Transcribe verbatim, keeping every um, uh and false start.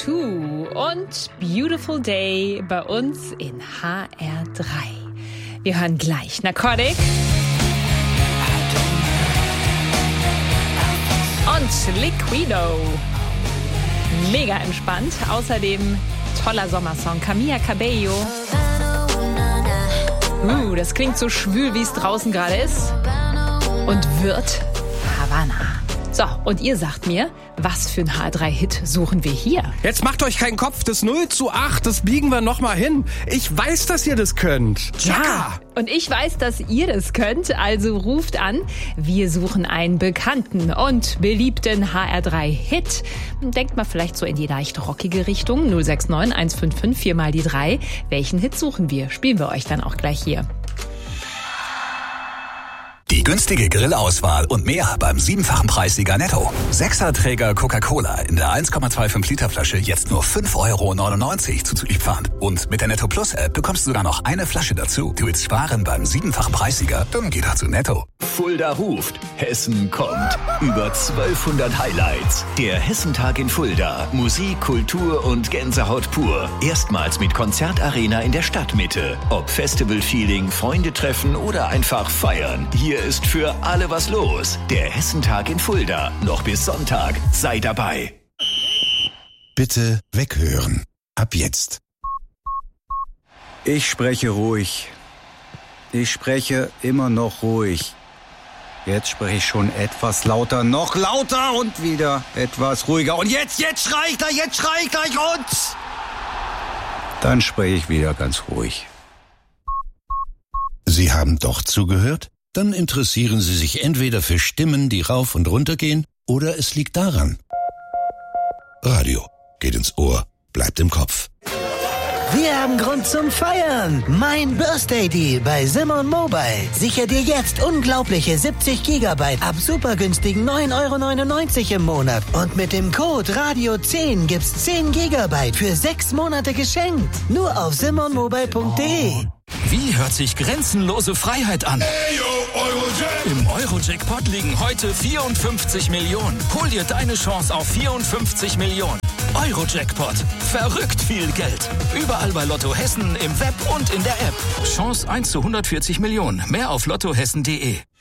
Two und Beautiful Day bei uns in H R drei. Wir hören gleich Narcotic und Liquido. Mega entspannt. Außerdem toller Sommersong. Camila Cabello. Uh, das klingt so schwül, wie es draußen gerade ist. Und wird Havana. So, und ihr sagt mir, was für ein H drei Hit suchen wir hier? Jetzt macht euch keinen Kopf, das null zu acht, das biegen wir nochmal hin. Ich weiß, dass ihr das könnt. Chaka. Ja, und ich weiß, dass ihr das könnt, also ruft an. Wir suchen einen bekannten und beliebten H R drei Hit. Denkt mal vielleicht so in die leicht rockige Richtung. null sechs neun eins fünf fünf vier mal die drei. Welchen Hit suchen wir? Spielen wir euch dann auch gleich hier. Die günstige Grillauswahl und mehr beim siebenfachen Preissieger Netto. Sechserträger Coca-Cola in der eins Komma fünfundzwanzig Liter Flasche jetzt nur fünf Euro neunundneunzig zuzüglich Pfand. Und mit der Netto Plus App bekommst du sogar noch eine Flasche dazu. Du willst sparen beim siebenfachen Preissieger? Dann geh doch zu Netto. Fulda ruft, Hessen kommt. Über zwölfhundert Highlights. Der Hessentag in Fulda. Musik, Kultur und Gänsehaut pur. Erstmals mit Konzertarena in der Stadtmitte. Ob Festival-Feeling, Freunde treffen oder einfach feiern. Hier ist für alle was los. Der Hessentag in Fulda. Noch bis Sonntag. Sei dabei. Bitte weghören. Ab jetzt. Ich spreche ruhig. Ich spreche immer noch ruhig. Jetzt spreche ich schon etwas lauter, noch lauter und wieder etwas ruhiger. Und jetzt, jetzt schrei ich gleich, jetzt schrei ich gleich und... Dann spreche ich wieder ganz ruhig. Sie haben doch zugehört? Dann interessieren Sie sich entweder für Stimmen, die rauf und runter gehen, oder es liegt daran. Radio geht ins Ohr, bleibt im Kopf. Wir haben Grund zum Feiern. Mein Birthday Deal bei Simon Mobile. Sicher dir jetzt unglaubliche siebzig Gigabyte ab super günstigen neun Euro neunundneunzig im Monat. Und mit dem Code Radio zehn gibt's zehn Gigabyte für sechs Monate geschenkt. Nur auf simon mobile punkt de. Wie hört sich grenzenlose Freiheit an? Im Euro-Jackpot liegen heute vierundfünfzig Millionen. Hol dir deine Chance auf vierundfünfzig Millionen. Euro-Jackpot. Verrückt viel Geld. Überall bei Lotto Hessen, im Web und in der App. Chance eins zu hundertvierzig Millionen. Mehr auf lottohessen punkt de.